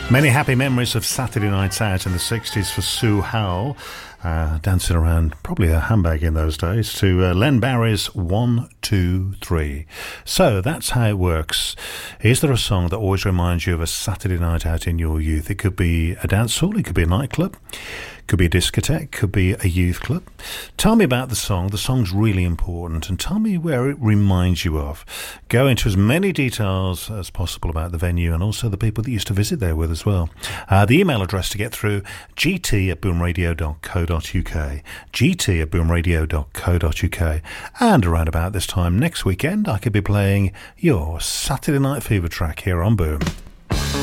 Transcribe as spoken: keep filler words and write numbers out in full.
Many happy memories of Saturday nights out in the sixties for Sue Howell, uh, dancing around probably a handbag in those days, to uh, Len Barry's One, Two, Three. So that's how it works. Is there a song that always reminds you of a Saturday night out in your youth? It could be a dance hall, it could be a nightclub, could be a discotheque, could be a youth club. Tell me about the song. The song's really important, and tell me where it reminds you of. Go into as many details as possible about the venue and also the people that used to visit there with as well. Uh, the email address to get through, gt at boomradio dot co dot uk, gt at boomradio dot co dot uk. And around about this time next weekend, I could be playing your Saturday Night Fever track here on Boom.